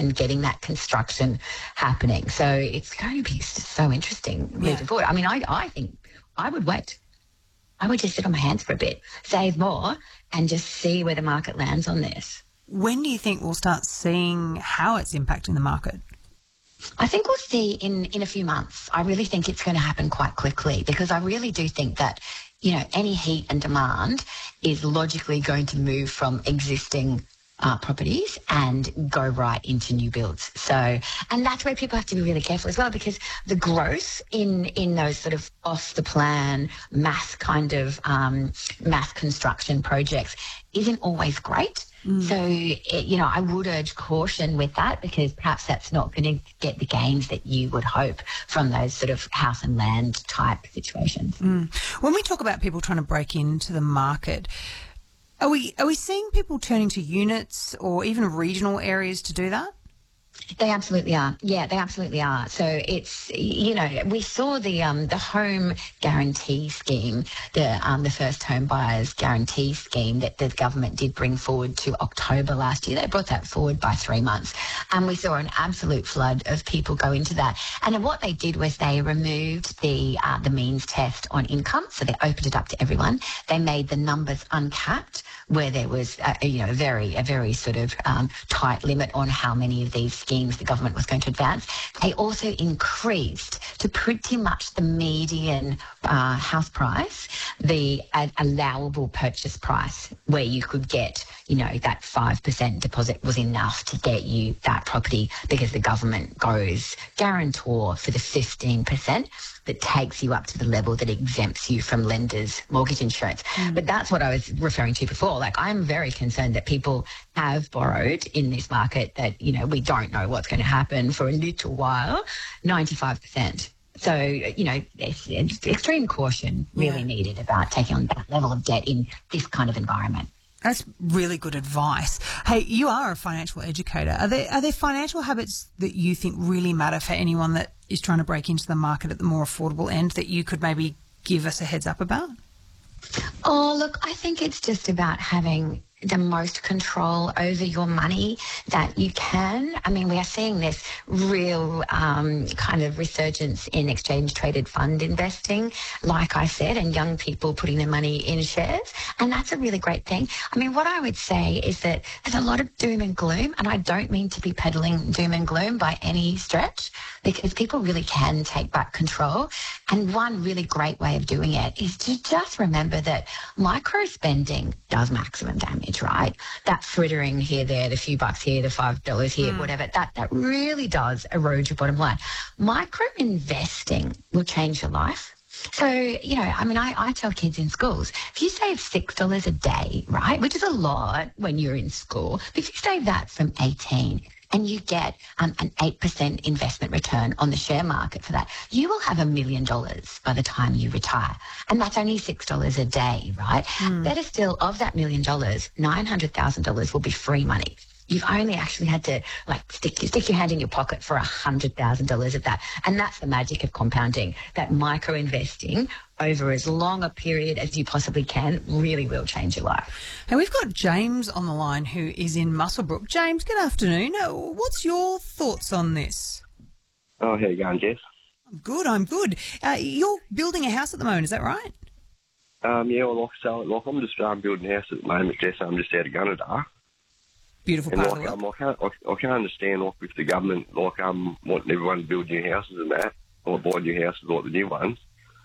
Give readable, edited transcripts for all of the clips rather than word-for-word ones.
and getting that construction happening. So it's going to be so interesting moving forward. I mean, I think I would wait. I would just sit on my hands for a bit, save more, and just see where the market lands on this. When do you think we'll start seeing how it's impacting the market? I think we'll see in a few months. I really think it's going to happen quite quickly, because I really do think that, any heat and demand is logically going to move from existing properties and go right into new builds. So, and that's where people have to be really careful as well, because the growth in those sort of off the plan mass construction projects isn't always great. So, I would urge caution with that, because perhaps that's not going to get the gains that you would hope from those sort of house and land type situations. When we talk about people trying to break into the market, are we seeing people turning to units or even regional areas to do that? They absolutely are. Yeah, they absolutely are. So it's, we saw the home guarantee scheme, the first home buyers guarantee scheme that the government did bring forward to October last year. They brought that forward by 3 months. And we saw an absolute flood of people go into that. And what they did was they removed the means test on income. So they opened it up to everyone. They made the numbers uncapped, where there was a very sort of tight limit on how many of these schemes the government was going to advance. They also increased to pretty much the median house price, the allowable purchase price, where you could get, that 5% deposit was enough to get you that property, because the government goes guarantor for the 15% that takes you up to the level that exempts you from lenders' mortgage insurance. But that's what I was referring to before. Like, I'm very concerned that people have borrowed in this market that, we don't know what's going to happen for a little while, 95%. So, it's extreme caution really needed about taking on that level of debt in this kind of environment. That's really good advice. Hey, you are a financial educator. Are there financial habits that you think really matter for anyone that is trying to break into the market at the more affordable end that you could maybe give us a heads up about? Oh, look, I think it's just about having the most control over your money that you can. I mean, we are seeing this real kind of resurgence in exchange-traded fund investing, like I said, and young people putting their money in shares, and that's a really great thing. I mean, what I would say is that there's a lot of doom and gloom, and I don't mean to be peddling doom and gloom by any stretch, because people really can take back control. And one really great way of doing it is to just remember that micro spending does maximum damage. Right, that frittering here, there, the few bucks here, the $5 here, whatever, that really does erode your bottom line. Micro investing will change your life. So, I tell kids in schools, if you save $6 a day, right, which is a lot when you're in school, but if you save that from 18 and you get an 8% investment return on the share market for that, you will have $1 million by the time you retire. And that's only $6 a day, right? Better still, of that $1 million, $900,000 will be free money. You've only actually had to stick your hand in your pocket for $100,000 of that. And that's the magic of compounding. That micro investing over as long a period as you possibly can really will change your life. And we've got James on the line, who is in Muswellbrook. James, good afternoon. What's your thoughts on this? Oh, how you going, Jess? I'm good. You're building a house at the moment, is that right? Yeah, well, I'm just building a house at the moment, Jess. I'm just out of Gunnedah. Beautiful part of the world. I can't understand, with the government, wanting everyone to build new houses and that, or buy new houses like the new ones.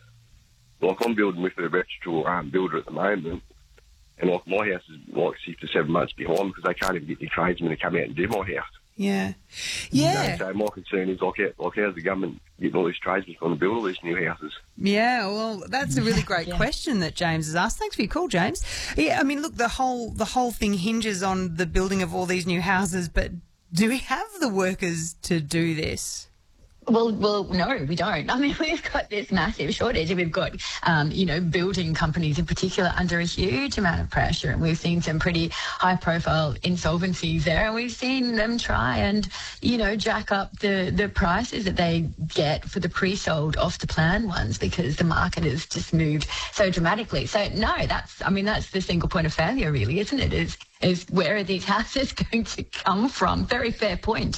I'm building with a reputable builder at the moment, and my house is 6 to 7 months behind because they can't even get any tradesmen to come out and do my house. Yeah. So my concern is how's the government getting all these tradesmen going to build all these new houses? Yeah, well, that's a really great question that James has asked. Thanks for your call, James. Yeah, I mean, look, the whole thing hinges on the building of all these new houses, but do we have the workers to do this? Well, no, we don't. I mean, we've got this massive shortage. We've got, building companies in particular under a huge amount of pressure. And we've seen some pretty high-profile insolvencies there. And we've seen them try and, jack up the prices that they get for the pre-sold off-the-plan ones because the market has just moved so dramatically. So, no, that's the single point of failure, really, isn't it? Is where are these houses going to come from? Very fair point.